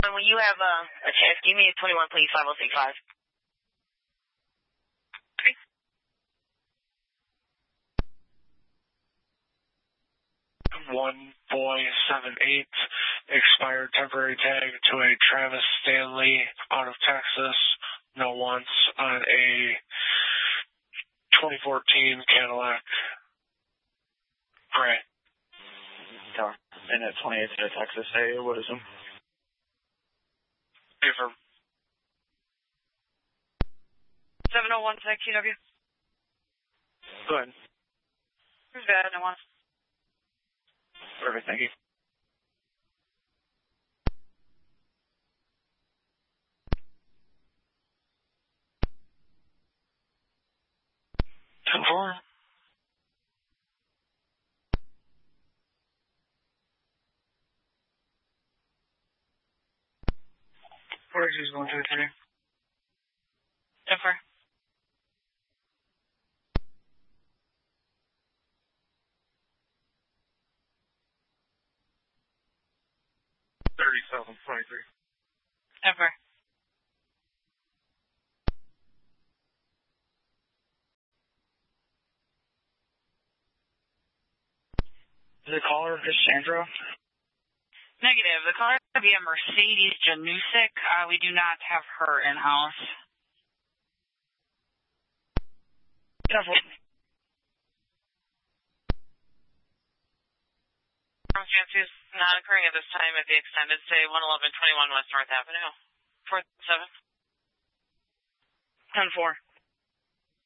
And when you have a chance, give me a 21, please, 5065. 1-boy-7-8, expired temporary tag to a Travis Stanley out of Texas, no wants, on a 2014 Cadillac Gray. And at 28th to Texas, hey, what is them? Affirm. 701 tag QW. Go ahead. Who's bad? No one. Perfect, thank you. Four. Where is he going to today? Jennifer. Jennifer. Is the caller Cassandra? Negative. The caller would be a Mercedes Janusik. We do not have her in-house. Circumstance is not occurring at this time at the extended stay, 11121 West North Avenue. 4-7. 10-4.